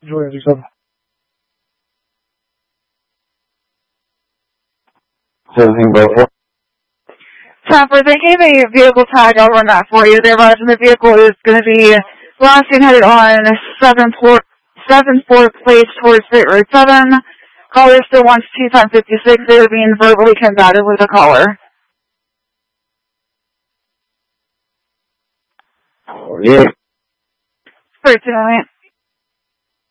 Julian 7. 17 Bravo. Trapper, they gave a vehicle tag. I'll run that for you. They're advising the vehicle is going to be last seen headed on 7-4 place towards State Road 7. Caller still wants 2x56. They were being verbally combative with the caller. Oh, yeah. For tonight.